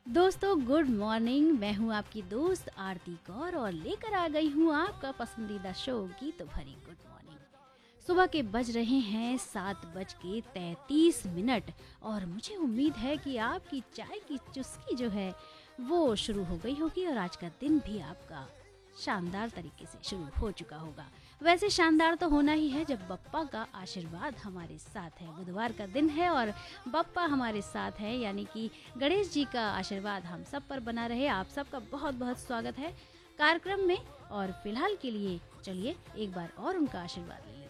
दोस्तों good morning. मैं हूँ आपकी दोस्त आरती कौर और लेकर आ गई हूँ आपका पसंदीदा शो गीत भरी गुड मॉर्निंग। सुबह के बज रहे हैं 7:33 और मुझे उम्मीद है कि आपकी चाय की चुस्की जो है वो शुरू हो गई होगी और आज का दिन भी आपका शानदार तरीके से शुरू हो चुका होगा। वैसे शानदार तो होना ही है जब बप्पा का आशीर्वाद हमारे साथ है। बुधवार का दिन है और बप्पा हमारे साथ है, यानी कि गणेश जी का आशीर्वाद हम सब पर बना रहे। आप सबका बहुत बहुत स्वागत है कार्यक्रम में और फिलहाल के लिए चलिए एक बार और उनका आशीर्वाद ले लेते हैं।